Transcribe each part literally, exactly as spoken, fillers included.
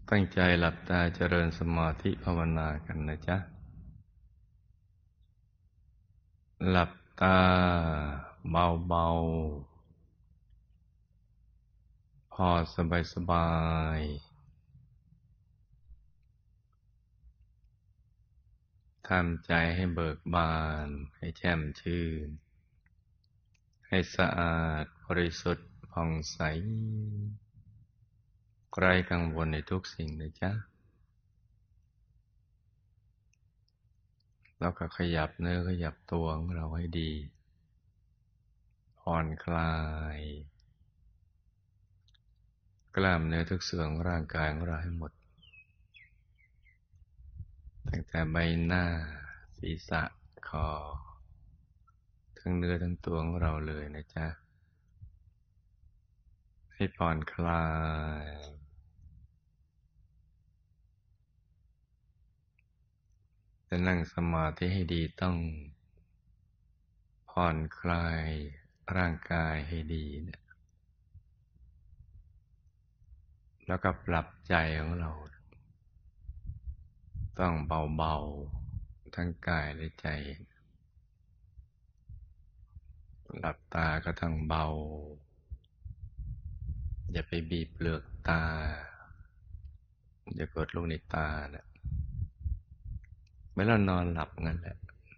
ตั้งใจหลับตาเจริญสมาธิภาวนากันนะจ๊ะหลับตาเบาๆพอสบายๆทำใจให้เบิกบานให้แช่มชื่นให้สะอาดบริสุทธิ์ผ่องใสไร้กังวลในทุกสิ่งนะจ๊ะแล้วก็ขยับเนื้อขยับตัวของเราให้ดีผ่อนคลายกล้ามเนื้อทุกส่วนของร่างกายของเราให้หมดตั้งแต่ใบหน้าศีรษะคอทั้งเนื้อทั้งตัวของเราเลยนะจ๊ะให้ผ่อนคลายจะนั่งสมาธิให้ดีต้องผ่อนคลายร่างกายให้ดีเนี่ยแล้วก็ปรับใจของเราต้องเบาๆทั้งกายและใจหลับตาก็ต้องเบาอย่าไปบีบเปลือกตาอย่ากดลงในตานะเมื่อเรานอนหลับงั้นแหละ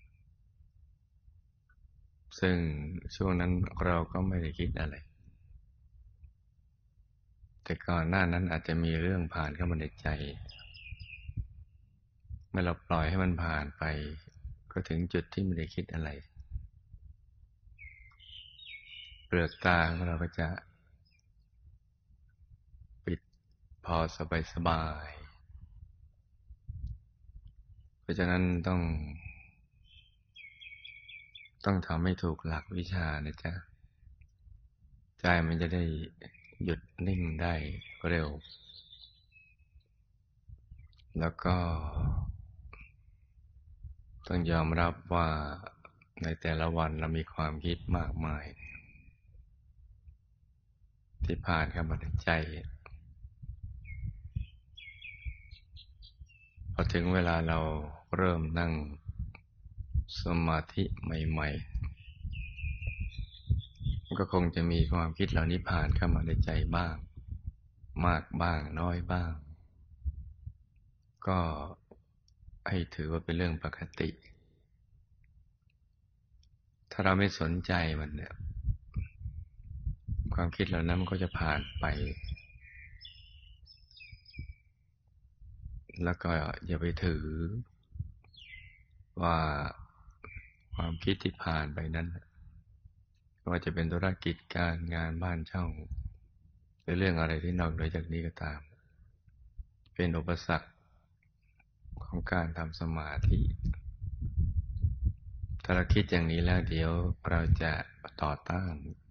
ซึ่งช่วงนั้นเราก็ไม่ได้คิดอะไรแต่ก่อนหน้านั้นอาจจะมีเรื่องผ่านเข้ามาในใจเมื่อเราปล่อยให้มันผ่านไปก็ถึงจุดที่ไม่ได้คิดอะไรเปลือกตาของเราก็จะปิดพอสบายๆเพราะฉะนั้นต้องต้องทำให้ถูกหลักวิชานะจ๊ะใจมันจะได้หยุดนิ่งได้เร็วแล้วก็ต้องยอมรับว่าในแต่ละวันเรามีความคิดมากมายที่ผ่านเข้ามาในใจพอถึงเวลาเราเริ่มนั่งสมาธิใหม่ๆก็คงจะมีความคิดเหล่านี้ผ่านเข้ามาในใจบ้างมากบ้างน้อยบ้างก็ให้ถือว่าเป็นเรื่องปกติถ้าเราไม่สนใจมันเนี่ยความคิดเหล่านั้นมันก็จะผ่านไปแล้วก็อย่าไปถือว่าความคิดที่ผ่านไปนั้นไม่ว่าจะเป็นธุรกิจการงานบ้านช่องหรือเรื่องอะไรที่นอกเหนือจากนี้ก็ตามเป็นอุปสรรคของการทำสมาธิถ้าเราคิดอย่างนี้แล้วเดี๋ยวเราจะต่อต้าน